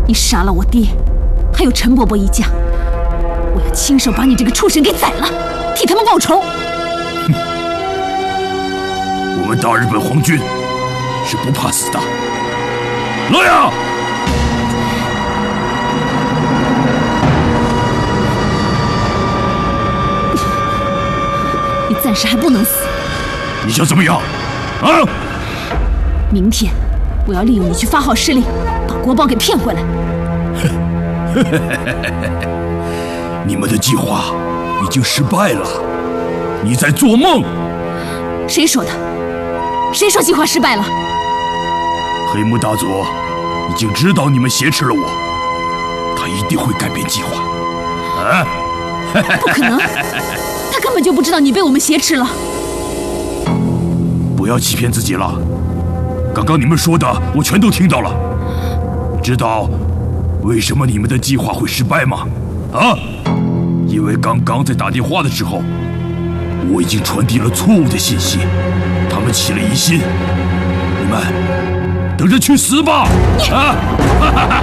你杀了我爹，还有陈伯伯一家，我要亲手把你这个畜生给宰了，替他们报仇。 哼！我们大日本皇军是不怕死的。来呀！ 你暂时还不能死。 你想怎么样？啊！ 明天我要利用你去发号施令，把国宝给骗回来。 你们的计划已经失败了，你在做梦。 谁说的？谁说计划失败了？ 黑木大佐已经知道你们挟持了我，他一定会改变计划。啊！ 不可能，他根本就不知道你被我们挟持了。 不要欺骗自己了，刚刚你们说的我全都听到了。知道为什么你们的计划会失败吗？啊！因为刚刚在打电话的时候，我已经传递了错误的信息，他们起了疑心。你们等着去死吧！啊！